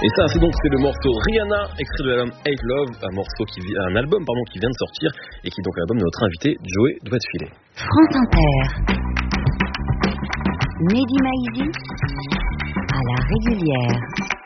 Et ça, c'est le morceau Rihanna, extrait de l'album Hate Love, un album qui vient de sortir et qui est donc l'album de notre invité Joey Doigtefilé. France Inter. Mehdi Maizi à la régulière.